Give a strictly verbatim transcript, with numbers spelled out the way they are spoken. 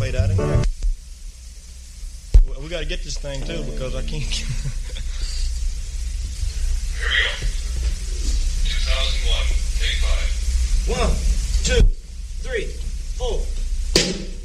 made out in there. We got to get this thing too because I can't.